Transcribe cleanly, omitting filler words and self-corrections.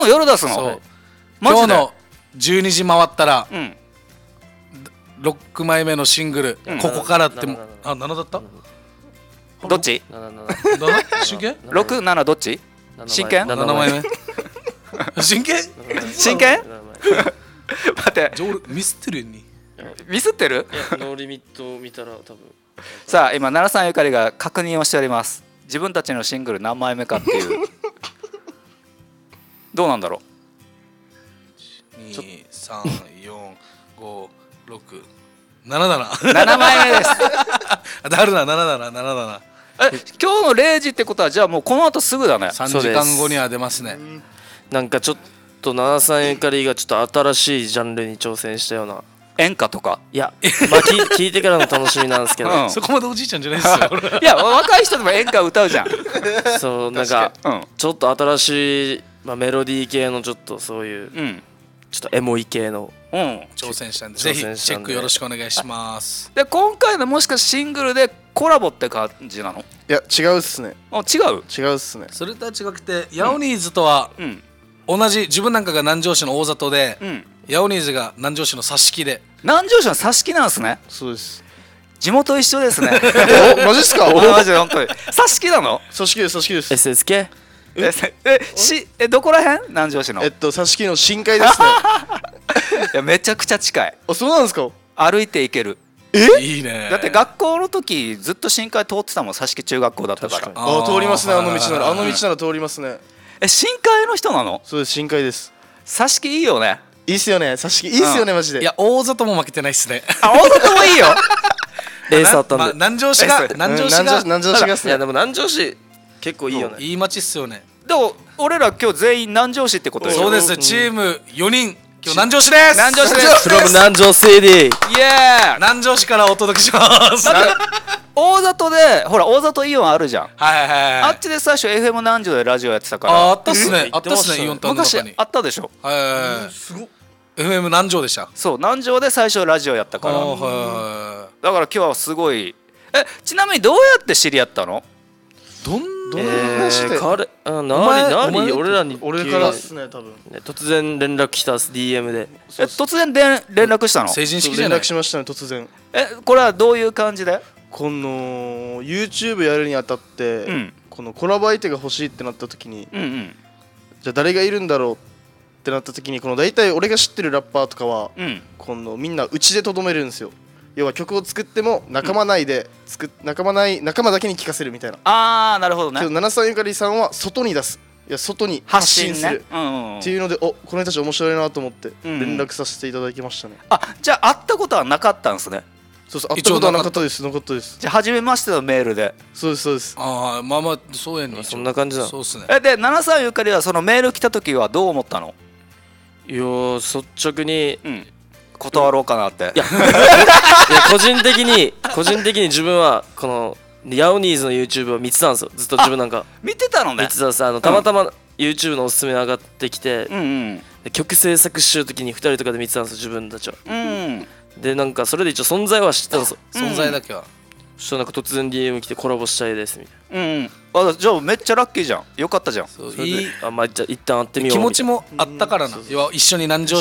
夜出すの？ そう、 マジで？ 今日の12時回ったらうん。 6枚目のシングル、 うんここからっても、 7 あ、7だった？ どっち 7？真剣 ？6、7どっち？真剣 ？7枚目真剣？ 真剣？待って、 じゃあ俺ミスってるよに。 ミスってる？ いやノーリミットを見たら多分さあ今奈良さんゆかりが確認をしております。自分たちのシングル何枚目かっていうどうなんだろ 2、3、4、5、6、7だな。 う。7枚目です。 だるな、7だな、7だな。 今日の0時ってことはじゃあもうこの後すぐだね。 3時間後には出ますね。 なんかちょっと奈良さんゆかりがちょっと新しいジャンルに挑戦したような。 演歌とか。 いや、まあ聞いてからの楽しみなんですけど、 うんそこまでおじいちゃんじゃないですよ。俺いや若い人でも演歌歌うじゃん。 そうなんかうんちょっと新しい、まあ、メロディー系のちょっとそういううんちょっとエモい系のうん。 挑戦したんで、ぜひチェックよろしくお願いします。 で今回のもしかしてシングルでコラボって感じなの？ いや違うっすね。 あ違う？ 違うっすね。 それとは違くて、ヤオニーズとはうん同じ、自分なんかが南城市の大里で、 うん。 ヤオニーズが南城市の挿し木で、 南城市の挿し木なんですね。 そうです。 地元一緒ですね。 おマジっすか？ あマジで本当に挿し木なの？ 組織です組織です。 SSK どこら辺？南城市の。い組織の深海ですね。 やめちゃくちゃ近い。 あそうなんですか？ 歩いて行ける。 いいね。 だって学校の時ずっと深海通ってたもん。挿し木中学校だったから。 確かにあ通りますね、あの道なら。あの道道なら通りますね。 深海の人なの？ そうです深海です。 挿し木いいよね。 いいっすよね組織いいっすよねマジで。 いや、大里も負けてないっすね。 あ大里もいいよ。 レースあったんで、 まあ南城市が、南城市が南城市がっすね。 いやでも南城市結構いいよね。 いい街っすよね。 でも俺ら今日全員南城市ってことでしょ？ そうです、チーム4人、今日南城市です。 南城市です from 南城 CD。 イエーイ。 南城市からお届けします。 大里でほら大里イオンあるじゃん。 はいはいはい。 あっちで最初 FM 南城でラジオやってたかあら。 あったっすね。あったっすね、 言ってましたねイオンタウンの中に。 昔あったでしょ？ はいはいはい。すごっ。FM 南城でした。 そう南城で最初ラジオやったから。 あはいはだから今日はすごい。ちなみにどうやって知り合ったの？ い。どんどんな話で彼お前何俺らに俺からっすね多分。 ね突然連絡来たっす DM で。 突然連絡したの？ 成人式じゃない連絡。しましたね突然。 これはどういう感じで？ この YouTube やるにあたって、 うんこのコラボ相手が欲しいってなった時に、 うんうんじゃあ誰がいるんだろうってなった時に、この大体俺が知ってるラッパーとかは、 うんこのみんなうちでとどめるんですよ。要は曲を作っても仲間内で仲間だけに聴かせるみたいな。 ああなるほどね。 けど七さんゆかりさんは外に出す、いや外に発発信する、 信ね。うんうんうんっていうので、この人たち面白いなと思ってうん連絡させていただきましたね。 じゃあ会ったことはなかったんですね。 そうそう会ったことはなかったですなかったです。 じゃあ初めましてのメールで。 そうですそうです。 ああ、まあまあ、そうやね。 そんな感じだ。 そうっすね。 で七さんゆかりはそのメール来た時はどう思ったの？ いや率直にうん断ろうかなって。 いや個人的に自分はこのヤオニーズの YouTube を見てたんですよ。ずっと自分なんか見てたのね見て。たんです。たまたま YouTube のおすすめ上がってきて、 うんうんで曲制作してる時に2人とかで見てたんですよ自分たちは。 うんでなんかそれで一応存在は知ってたんですよ。 存在だけは。 そしたらなんか突然 DM 来てコラボしたいですみたいうんじゃあめっちゃラッキーじゃん。よかったじゃん。 そうな。 いいあまあじゃあ一旦会ってみようみたいな。 気持ちもあったからな。要は一緒に南城